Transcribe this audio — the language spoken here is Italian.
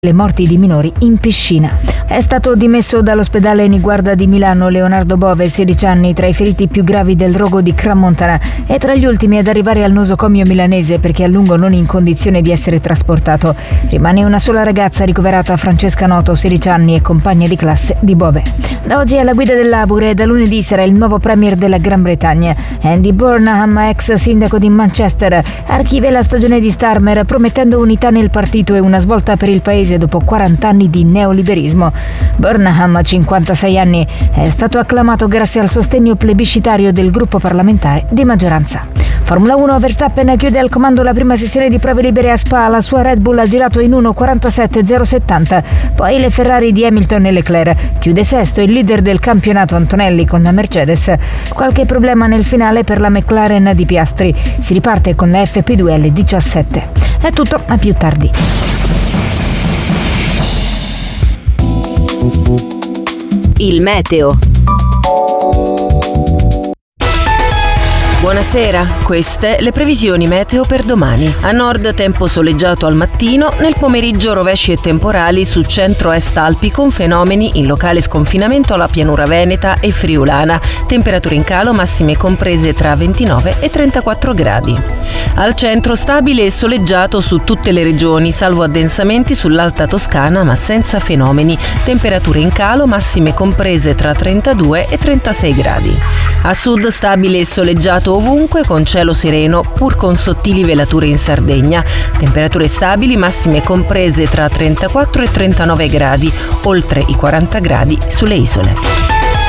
le morti di minori in piscina. È stato dimesso dall'ospedale Niguarda di Milano Leonardo Bove, 16 anni, tra i feriti più gravi del rogo di Crans-Montana e tra gli ultimi ad arrivare al nosocomio milanese perché a lungo non in condizione di essere trasportato. Rimane una sola ragazza ricoverata, Francesca Noto, 16 anni e compagna di classe di Bove. Da oggi alla guida dell'Labour e da lunedì sarà il nuovo premier della Gran Bretagna. Andy Burnham, ex sindaco di Manchester, archivia la stagione di Starmer promettendo unità nel partito e una svolta per il paese dopo 40 anni di neoliberismo. Burnham, 56 anni, è stato acclamato grazie al sostegno plebiscitario del gruppo parlamentare di maggioranza. Formula 1, Verstappen chiude al comando la prima sessione di prove libere a Spa. La sua Red Bull ha girato in 1:47.070. Poi le Ferrari di Hamilton e Leclerc. Chiude sesto il leader del campionato Antonelli con la Mercedes. Qualche problema nel finale per la McLaren di Piastri. Si riparte con la FP2 L17. È tutto, a più tardi. Il meteo. Buonasera, queste le previsioni meteo per domani. A nord tempo soleggiato al mattino, nel pomeriggio rovesci e temporali su centro-est Alpi con fenomeni in locale sconfinamento alla pianura veneta e friulana. Temperature in calo massime comprese tra 29 e 34 gradi. Al centro stabile e soleggiato su tutte le regioni, salvo addensamenti sull'Alta Toscana ma senza fenomeni. Temperature in calo massime comprese tra 32 e 36 gradi. A sud stabile e soleggiato ovunque con cielo sereno pur con sottili velature in Sardegna. Temperature stabili massime comprese tra 34 e 39 gradi, oltre i 40 gradi sulle isole.